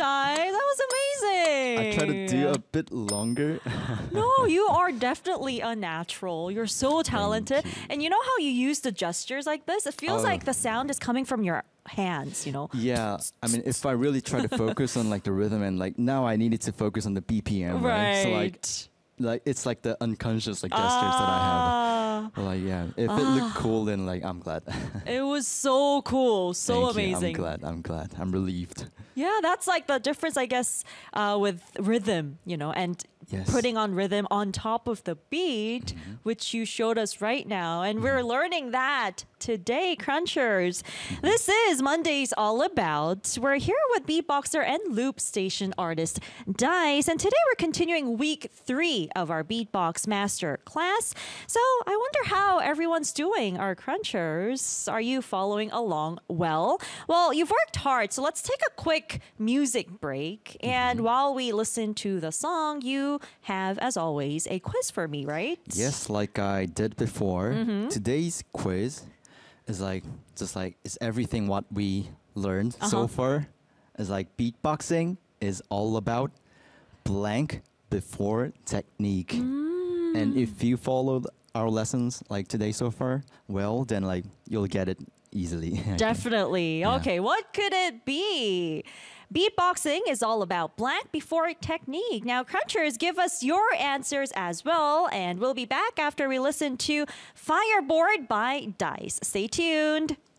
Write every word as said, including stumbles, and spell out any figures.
Di. That was amazing. I try to do a bit longer. No, you are definitely a natural. You're so talented. you. And you know how you use the gestures like this? It feels Oh. like the sound is coming from your hands, you know? Yeah, I mean, if I really try to focus on like the rhythm and like now I needed to focus on the B P M, right? So like, like it's like the unconscious like gestures that I have. Ah, But, like yeah, if it looked cool, then like I'm glad. it was so cool, so Thank you. amazing. I'm glad. I'm glad. I'm relieved. Yeah, that's like the difference, I guess, uh, with rhythm, you know, and Yes. putting on rhythm on top of the beat, Mm-hmm. which you showed us right now. And we're learning that today, Crunchers. This is Mondays All About. We're here with beatboxer and loop station artist Dice. And today we're continuing week three of our Beatbox Master class. So I wonder how everyone's doing, our Crunchers. Are you following along well? Well, you've worked hard, so let's take a quick music break. And while we listen to the song, you have, as always, a quiz for me, right? Yes, like I did before. Mm-hmm. Today's quiz is like just like is everything what we learned Uh-huh. so far. Is like beatboxing is all about blank before technique. Mm. And if you followed our lessons like today so far, well then like you'll get it easily. Definitely. Yeah. Okay, what could it be? Beatboxing is all about blank before technique. Now, Crunchers, give us your answers as well, and we'll be back after we listen to Fireboard by Dice. Stay tuned.